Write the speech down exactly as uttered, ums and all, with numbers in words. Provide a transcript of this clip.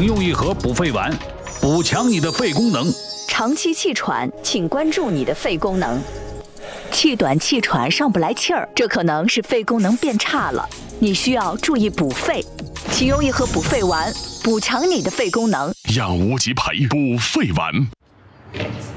用一盒补肺丸，补强你的肺功能。 长期气喘，请关注你的肺功能。气短气喘上不来气儿，这可能是肺功能变差了，你需要注意补肺。请用一盒补肺丸，补强你的肺功能。 让无极牌补肺丸。